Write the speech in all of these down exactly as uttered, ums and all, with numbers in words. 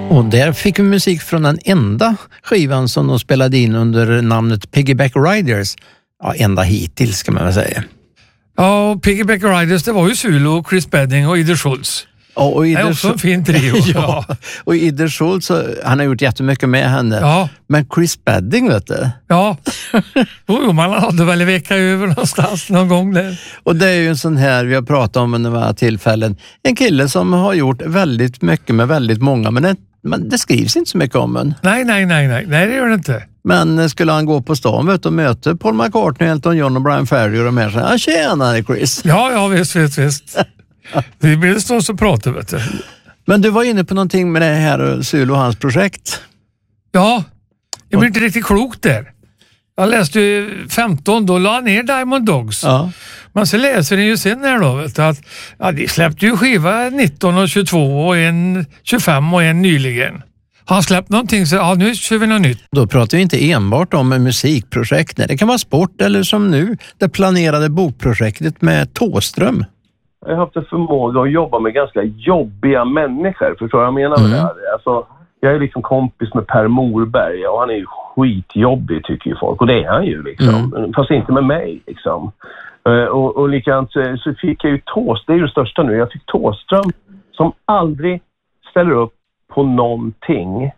Och där fick vi musik från den enda skivan som de spelade in under namnet Piggyback Riders. Ja, enda hittills kan man väl säga. Ja, och Piggyback Riders, det var ju Zulu, Chris Bedding och Idde Schultz. Ja, och Idde det är också en fin trio. ja, och Idde Schultz, han har gjort jättemycket med henne. Ja. Men Chris Bedding, vet du? Ja, jo, man hade väl en vecka över någonstans någon gång där. Och det är ju en sån här, vi har pratat om under några tillfällen, en kille som har gjort väldigt mycket med väldigt många, men det, men det skrivs inte så mycket om en. Nej, nej, nej, nej, nej det gör det inte. Men skulle han gå på stan vet, och möta Paul McCartney, Elton John och Brian Ferry och de här så här, tjena Chris. Ja, ja, visst, visst, visst. Det blir det stås och prata, vet du. Men du var inne på någonting med det här Zulu och hans projekt. Ja, det blir inte riktigt klokt där. Jag läste ju femton, då la ner Diamond Dogs. Ja. Men så läser ni ju sen här då, vet du, att ja, de släppte ju skiva nitton och tjugotvå och en tjugofem och en nyligen. Har han släppt någonting så ja, nu kör vi något nytt. Då pratar vi inte enbart om musikprojekt. Det kan vara sport eller som nu, det planerade bokprojektet med Thåström. Jag har haft en förmåga att jobba med ganska jobbiga människor. Förstår jag menar med Mm. det här? Alltså, jag är liksom kompis med Per Morberg och han är ju skitjobbig tycker ju folk. Och det är han ju liksom. Mm. Fast inte med mig liksom. Uh, och, och likadant så fick jag ju Thåström, det är ju det största nu. Jag fick Thåström som aldrig ställer upp på någonting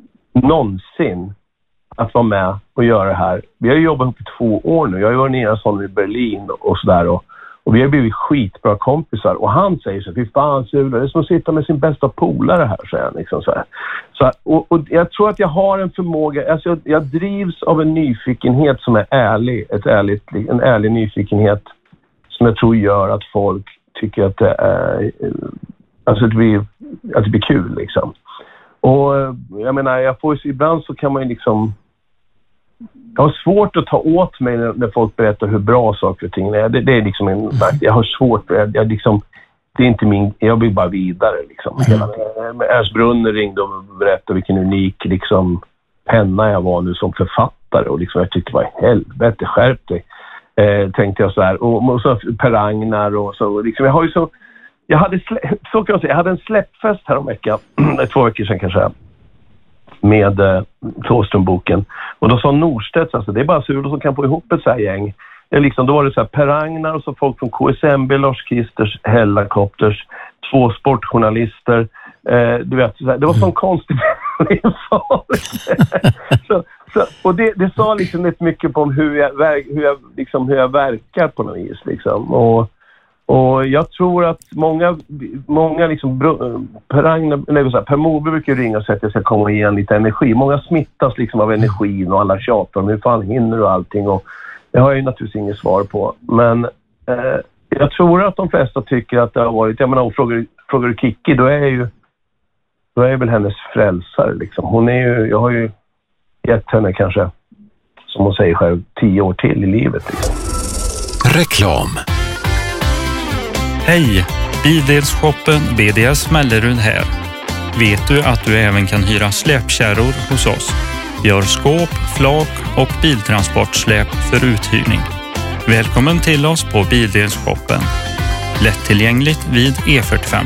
någonsin att vara med och göra det här. Vi har ju jobbat ihop i två år nu. Jag har ju varit nere sån i Berlin och sådär och Och vi har blivit skitbra kompisar. Och han säger så, fy fan Zulu, det är som att sitta med sin bästa polare här, säger han. Liksom så här. Så, och, och jag tror att jag har en förmåga, alltså jag, jag drivs av en nyfikenhet som är ärlig. Ett ärligt, en ärlig nyfikenhet som jag tror gör att folk tycker att det är, alltså att det blir, att det blir kul liksom. Och jag menar, jag får ju, ibland så kan man ju liksom, jag har svårt att ta åt mig när, när folk berättar hur bra saker och ting är. Det, det är liksom en, jag har svårt, jag, jag liksom, det är inte min, jag blir bara vidare liksom. Mm. Ernst Brunner ringde och berättade vilken unik liksom penna jag var nu som författare och liksom jag tyckte det var helvete, skärp dig. Eh, tänkte jag så här. Och, och så Per Ragnar och så liksom, jag har ju så, jag hade, slä, så kan jag säga, jag hade en släppfest här om veckan, två veckor sedan kanske, med eh, Thåström-boken. Och då sa Norstedts, alltså det är bara Zulu som kan få ihop ett så här gäng. Det är liksom, då var det så här Per Ragnar och så folk från K S M B, Lars Kristers, Hellacopters, två sportjournalister. Eh, du vet, så här, det var sån konstig så, så, och det, det sa liksom rätt mycket på hur jag, hur jag, liksom, hur jag verkar på något vis. Liksom. Och Och jag tror att många, många liksom, Per Ragnar, eller så här, Per Morberg brukar ringa och säga att jag ska komma och ge en lite energi. Många smittas liksom av energin och alla tjatar om hur fan hinner du allting. Och det har jag ju naturligtvis inget svar på. Men eh, jag tror att de flesta tycker att det har varit, jag menar, frågar, frågar du Kikki, då är jag ju, då är jag väl hennes frälsare liksom. Hon är ju, jag har ju gett henne kanske, som hon säger själv, tio år till i livet liksom. Reklam. Hej! Bildelshoppen B D S Mellerud här. Vet du att du även kan hyra släpkärror hos oss? Vi har skåp, flak och biltransportsläp för uthyrning. Välkommen till oss på Bildelshoppen. Lättillgängligt vid E fyrtiofem.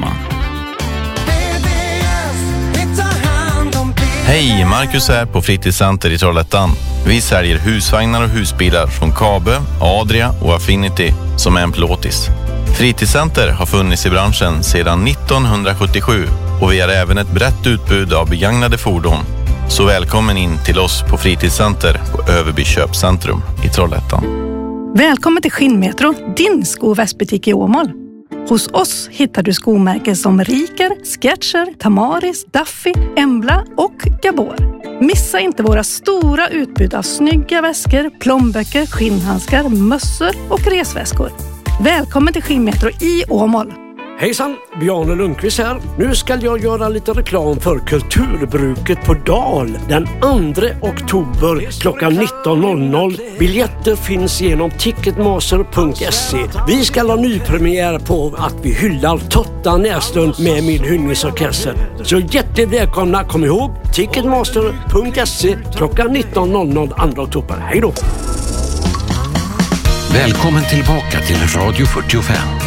Hej, Marcus här på Fritidscenter i Trollhättan. Vi säljer husvagnar och husbilar från Kabe, Adria och Affinity som är en plåtis. Fritidscenter har funnits i branschen sedan nittonhundrasjuttiosju och vi har även ett brett utbud av begagnade fordon. Så välkommen in till oss på Fritidscenter på Överby köpcentrum i Trollhättan. Välkommen till Skinnmetro, din sko- och västbutik i Åmål. Hos oss hittar du skomärken som Riker, Sketcher, Tamaris, Duffy, Embla och Gabor. Missa inte våra stora utbud av snygga väskor, plånböcker, skinnhandskar, mössor och resväskor. Välkommen till Skinnmetro i Åmål. Hejsan, Bjarne Lundqvist här. Nu ska jag göra lite reklam för Kulturbruket på Dal den andra oktober klockan nitton noll noll. Biljetter finns genom ticketmaster punkt se. Vi ska ha nypremiär på att vi hyllar Totta Näslund med Min hyllningsorkester. Så jättevälkomna, kom ihåg ticketmaster punkt se klockan nitton noll noll andra oktober. Hej då! Välkommen tillbaka till Radio fyrtiofem.